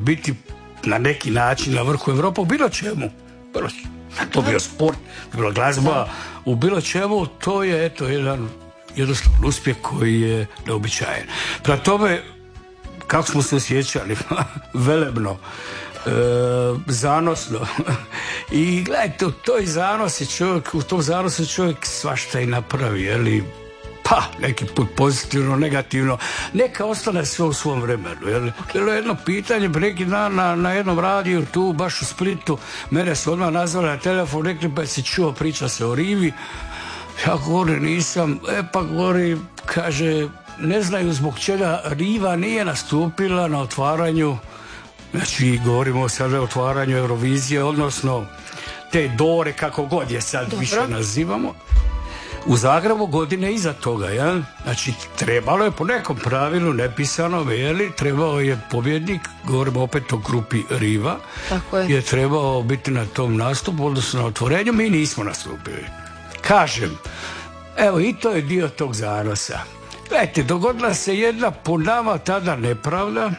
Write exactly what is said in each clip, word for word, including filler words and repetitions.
biti na neki način na vrhu Europe u bilo čemu. To bio sport, to bila glazba, u bilo čemu, to je eto jedan jednostavno uspjeh koji je neobičajen. Prema tome, kako smo se osjećali? Velebno, e, zanosno. I gledajte, u toj zanosi čovjek, u tom zanosu čovjek svašta i napravi, jeli? Pa, neki put pozitivno, negativno, neka ostane sve u svom vremenu. Jel? Bilo je jedno pitanje, neki dan na, na jednom radiju tu, baš u Splitu, mene su odmah nazvali na telefon, rekli pa si čuo, priča se o Rivi. Ja govorim, nisam, e pa govori, kaže, ne znaju zbog čega Riva nije nastupila na otvaranju, znači govorimo sada o otvaranju Eurovizije, odnosno te Dore, kako god je sad Dobro. više nazivamo, u Zagrebu godine iza toga, jel? Znači, trebalo je po nekom pravilu nepisano, jeli, trebao je pobjednik, govorimo opet o grupi Riva, Tako je. je trebao biti na tom nastupu, odnosno na otvorenju, mi nismo nastupili. Kažem, evo i to je dio tog zanosa. Gledajte, dogodila se jedna po nama tada nepravda,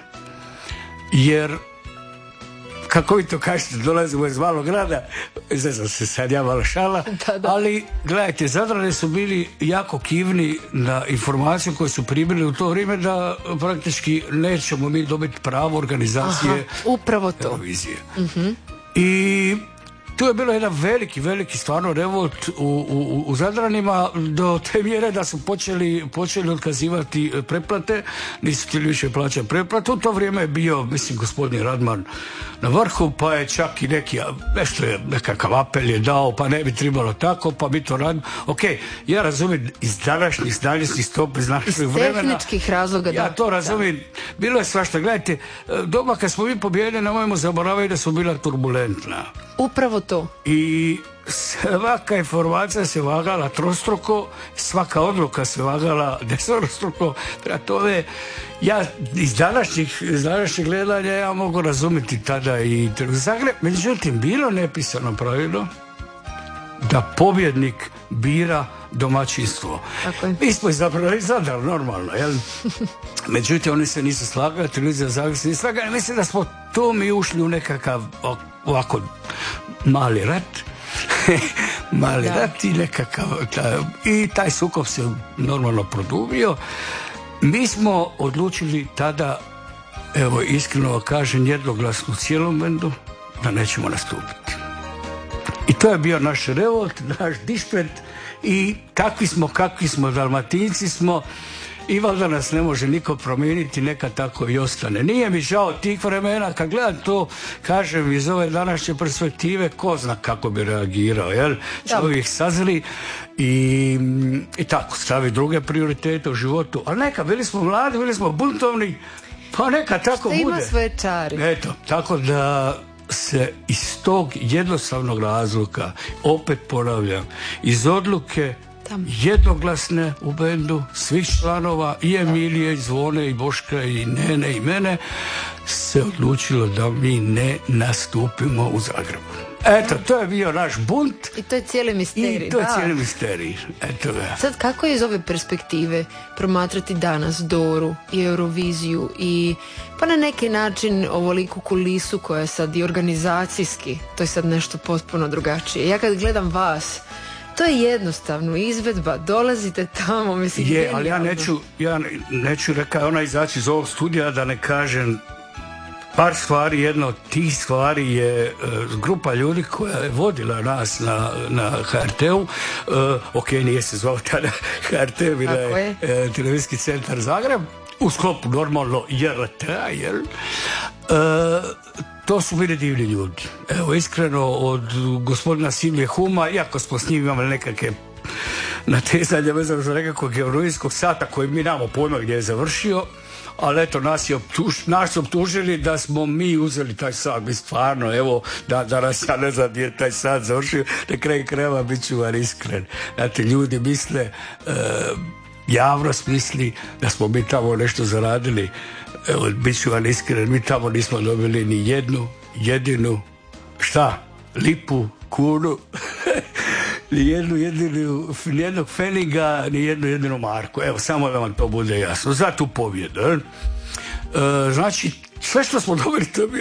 jer kako vi to kažete, dolazimo iz malog grada, znam se sad ja malo šala, da, da. ali gledajte, Zadrani su bili jako kivni na informaciju koju su primili u to vrijeme da praktički nećemo mi dobiti pravo organizacije Aha, upravo to. Eurovizije. Uh-huh. I tu je bilo jedan veliki, veliki stvarno revolt u, u, u Zadranima do te mjere da su počeli, počeli otkazivati pretplate, nisu htjeli više plaćati pretplatu. U to vrijeme je bio, mislim, gospodin Radman na vrhu, pa je čak i neki, nešto je, nekakav apel je dao, pa ne bi trebalo tako, pa bi to radimo. Ok, ja razumijem iz današnjih današnjih stop, iz našeg vremena. Iz tehničkih razloga, ja da. Ja to razumijem. Da. Bilo je svašta. Gledajte, doba kad smo mi pobijedili, nemojmo zaboraviti da su bila turbulentna. Upravo to. I svaka informacija se vagala trostruko, svaka odluka se vagala deseterostruko. Prema tome, ja iz današnjih, iz današnjih gledanja ja mogu razumjeti tada i Zagreb. Međutim, bilo nepisano pravilo da pobjednik bira domaćinstvo. Mi smo izabrali Zadar, normalno, jel? Međutim, oni se nisu slagali, televizija Zagreb se nisu slagali. Mislim da smo tu mi ušli u nekakav ovako mali rat. mali da. rat i nekakav taj, i taj sukob se normalno produbio. Mi smo odlučili tada, evo iskreno kažem, jednoglasno u cijelom bendu da nećemo nastupiti. I to je bio naš revolt, naš dispet i kakvi smo, kakvi smo, Dalmatinci smo i valjda nas ne može niko promijeniti, neka tako i ostane. Nije mi žao tih vremena, kad gledam to, kažem, iz ove današnje perspektive, ko zna kako bi reagirao, jel? Čovjek sazri i, i tako, stavi druge prioritete u životu, ali neka, bili smo mladi, bili smo buntovni, pa neka tako bude. Što ima svoje čari. Eto, tako da se iz tog jednostavnog razloga, opet ponavljam, iz odluke jednoglasne u bendu, svih članova, i Emilije, i Zvone, i Boška, i Nene, i mene, se odlučilo da mi ne nastupimo u Zagrebu. Eto, to je bio naš bunt. I to je cijeli misterij. I to je da. cijeli misterij. Eto ga. Sad, kako je iz ove perspektive promatrati danas Doru i Euroviziju i pa na neki način ovoliku kulisu koja je sad i organizacijski, to je sad nešto potpuno drugačije. Ja kad gledam vas, to je jednostavno izvedba, dolazite tamo, mislim. Je, ali ja neću, ja neću reka ona izaći iz ovog studija da ne kažem par stvari. Jedna od tih stvari je uh, grupa ljudi koja je vodila nas na, na ha er te u. Uh, ok, nije se zvao tada ha er te, bila je, je uh, Televizijski centar Zagreb, u sklopu normalno je er te a, jel? Uh, To su bili divni ljudi. Evo, iskreno, od gospodina Silvije Huma, iako smo s njim imali nekakve natezanja vezano za nekakvog eurovizijskog sata koji mi nemamo pojma gdje je završio, ali eto, nas, je optuž, nas su optužili da smo mi uzeli taj sat. Mi stvarno, evo, da, danas ja ne znam gdje je taj sat završio, na kraju krajeva bit ću vam iskren. Znate, ljudi misle, uh, javnost misli da smo mi tamo nešto zaradili. Evo, bit ću vam iskren, mi tamo nismo dobili ni jednu jedinu, šta, lipu, kunu, ni jednu jedinu, ni jednog feninga, ni jednu jedinu marku. Evo, samo da vam to bude jasno. Za tu pobjedu. E, znači, sve što smo dobili, to je bio